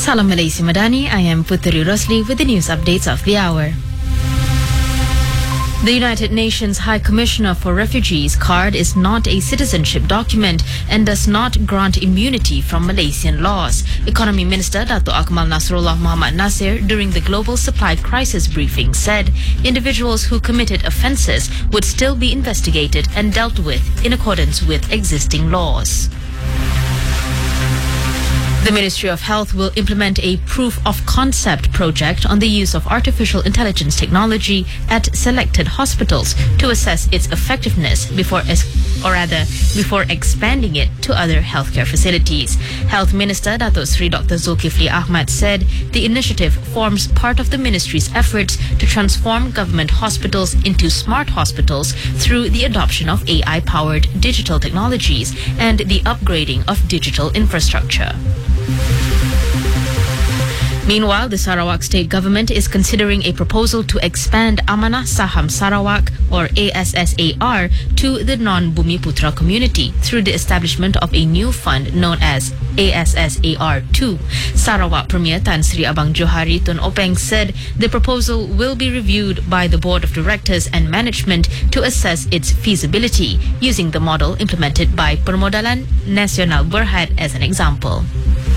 Salam Malaysia Madani, I am Puteri Rosli with the news updates of the hour. The United Nations High Commissioner for Refugees card is not a citizenship document and does not grant immunity from Malaysian laws. Economy Minister Dato' Akmal Nasrullah Muhammad Nasir during the Global Supply Crisis briefing said individuals who committed offences would still be investigated and dealt with in accordance with existing laws. The Ministry of Health will implement a proof of concept project on the use of artificial intelligence technology at selected hospitals to assess its effectiveness before expanding it to other healthcare facilities. Health Minister Dato' Sri Dr. Zulkifli Ahmad said the initiative forms part of the ministry's efforts to transform government hospitals into smart hospitals through the adoption of AI-powered digital technologies and the upgrading of digital infrastructure. Meanwhile, the Sarawak state government is considering a proposal to expand Amanah Saham Sarawak or ASSAR to the non-Bumiputra community through the establishment of a new fund known as ASSAR2. Sarawak Premier Tan Sri Abang Johari Tun Openg said the proposal will be reviewed by the Board of Directors and Management to assess its feasibility, using the model implemented by Permodalan Nasional Berhad as an example.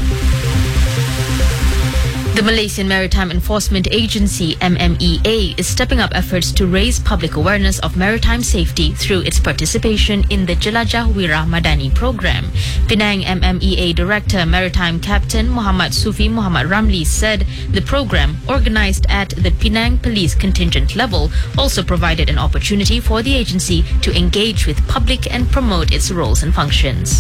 The Malaysian Maritime Enforcement Agency, MMEA, is stepping up efforts to raise public awareness of maritime safety through its participation in the Jelajah Wira Madani program. Penang MMEA Director Maritime Captain Muhammad Sufi Muhammad Ramli said the program, organized at the Penang Police contingent level, also provided an opportunity for the agency to engage with public and promote its roles and functions.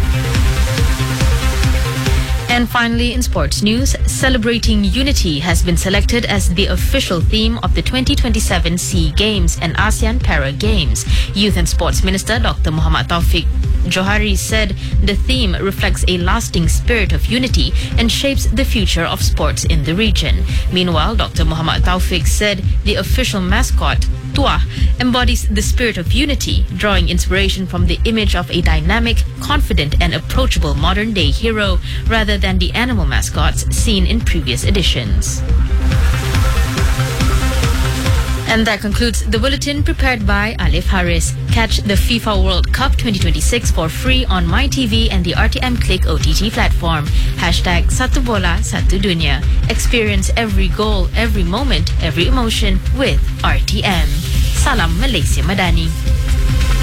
And finally, in sports news, Celebrating Unity has been selected as the official theme of the 2027 SEA Games and ASEAN Para Games. Youth and Sports Minister Dr. Muhammad Taufik Johari said the theme reflects a lasting spirit of unity and shapes the future of sports in the region. Meanwhile, Dr. Muhammad Taufik said the official mascot, Tuah, embodies the spirit of unity, drawing inspiration from the image of a dynamic, confident and approachable modern-day hero rather than the animal mascots seen in previous editions. And that concludes the bulletin prepared by Alif Haris. Catch the FIFA World Cup 2026 for free on MyTV and the RTM Click OTT platform. Hashtag Satu Bola Satu Dunia. Experience every goal, every moment, every emotion with RTM. Salam Malaysia Madani.